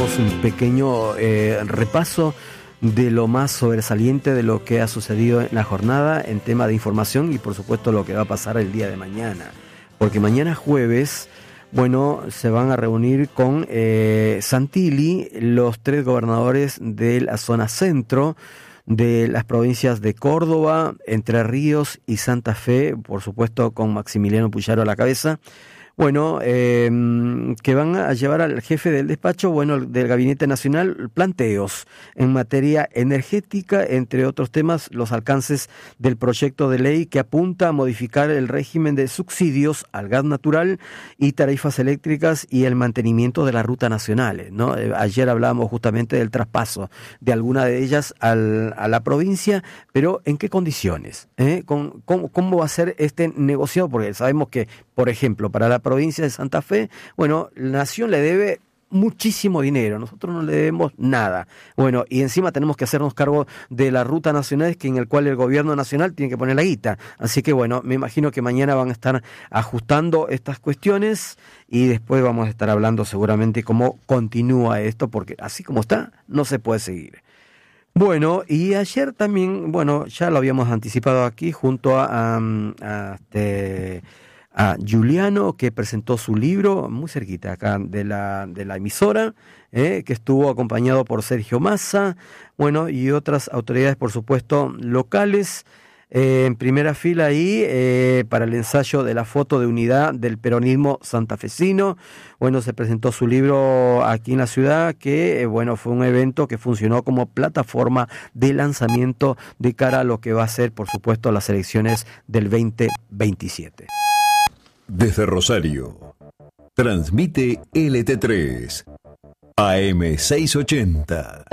hacemos un pequeño repaso de lo más sobresaliente de lo que ha sucedido en la jornada en tema de información y por supuesto lo que va a pasar el día de mañana. Porque mañana jueves, bueno, se van a reunir con Santilli los 3 gobernadores de la zona centro, de las provincias de Córdoba, Entre Ríos y Santa Fe, por supuesto con Maximiliano Puyaro a la cabeza. Bueno, que van a llevar al jefe del despacho, bueno, del Gabinete Nacional, planteos en materia energética, entre otros temas, los alcances del proyecto de ley que apunta a modificar el régimen de subsidios al gas natural y tarifas eléctricas y el mantenimiento de las rutas nacionales, ¿no? Ayer hablábamos justamente del traspaso de alguna de ellas a la provincia, pero ¿en qué condiciones? ¿Cómo va a ser este negociado? Porque sabemos que, por ejemplo, para la provincia de Santa Fe, bueno, la nación le debe muchísimo dinero, nosotros no le debemos nada. Bueno, y encima tenemos que hacernos cargo de la ruta nacional, en el cual el gobierno nacional tiene que poner la guita. Así que bueno, me imagino que mañana van a estar ajustando estas cuestiones y después vamos a estar hablando seguramente cómo continúa esto, porque así como está, no se puede seguir. Bueno, y ayer también, bueno, ya lo habíamos anticipado aquí junto a Giuliano, que presentó su libro muy cerquita acá de la emisora, que estuvo acompañado por Sergio Massa, bueno, y otras autoridades, por supuesto, locales, en primera fila ahí, para el ensayo de la foto de unidad del peronismo santafesino. Bueno, se presentó su libro aquí en la ciudad, que, bueno, fue un evento que funcionó como plataforma de lanzamiento de cara a lo que va a ser, por supuesto, las elecciones del 2027. Desde Rosario, transmite LT3, AM 680.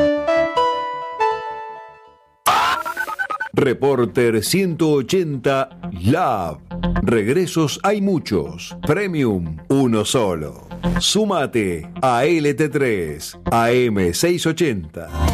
Reporter 180 Lab. Regresos hay muchos. Premium, uno solo. Súmate a LT3, AM 680.